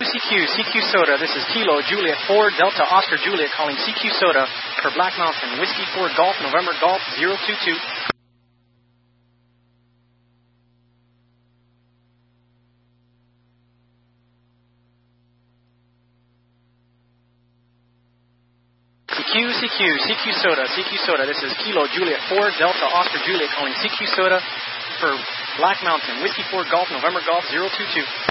CQ Soda. This is Kilo Juliet 4 Delta Oscar Juliet calling CQ Soda for Black Mountain. Whiskey 4 Golf November Golf 022. CQ Soda. This is Kilo Juliet 4 Delta Oscar Juliet calling CQ Soda for Black Mountain. Whiskey 4 Golf November Golf 022.